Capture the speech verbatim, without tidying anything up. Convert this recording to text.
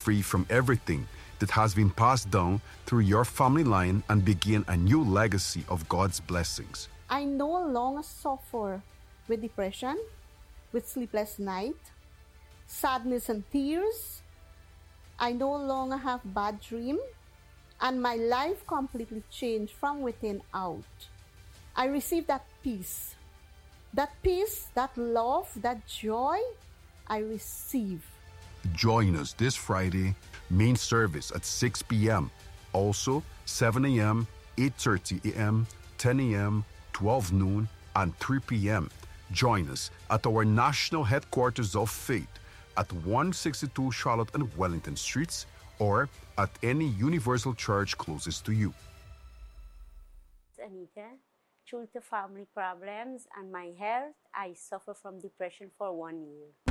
free from everything that has been passed down through your family line and begin a new legacy of God's blessings. I no longer suffer with depression, with sleepless nights, sadness and tears. I no longer have bad dreams, and my life completely changed from within out. I received that peace, that peace, that love, that joy I receive. Join us this Friday, main service at six p.m. Also, seven a.m., eight thirty a.m., ten a.m., twelve noon, and three p.m. Join us at our national headquarters of faith at one sixty-two Charlotte and Wellington Streets or at any Universal Church closest to you. Anita, due to family problems and my health, I suffer from depression for one year.